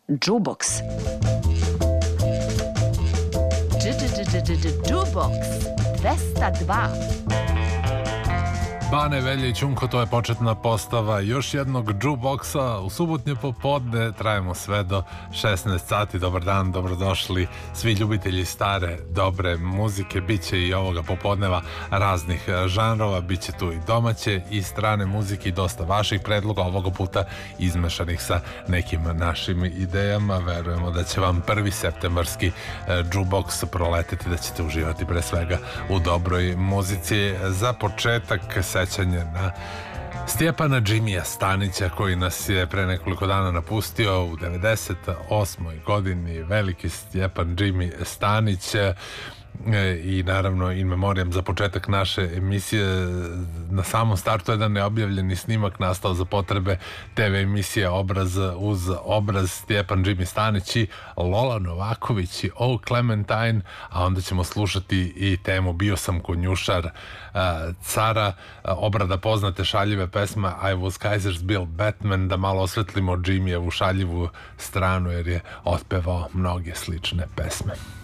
Jukebox. Jukebox 202. Bane, Velje i Ćunko, to je početna postava još jednog jukeboxa u subotnje popodne. Trajemo sve do 16 sati. Dobar dan, dobrodošli svi ljubitelji stare, dobre muzike. Biće i ovoga popodneva raznih žanrova, biće tu i domaće i strane muzike i dosta vaših predloga, ovoga puta izmešanih sa nekim našim idejama. Verujemo da će vam 1. septembarski jukebox proleteti, da ćete uživati pre svega u dobroj muzici. Za početak sećanje na Stjepana Džimija Stanića, koji nas je pre nekoliko dana napustio u 98. godini. Veliki Stjepan Džimi Stanić. I naravno in memoriam za početak naše emisije. Na samom startu jedan neobjavljeni snimak nastao za potrebe TV emisije Obraz uz obraz, Stjepan Džimi Stanić i Lola Novaković i Oh Clementine, a onda ćemo slušati i temu Bio sam konjušar cara, obrada poznate šaljive pesme I was Kaiser's Bill Batman, da malo osvetlimo Džimijevu šaljivu stranu jer je otpevao mnoge slične pesme.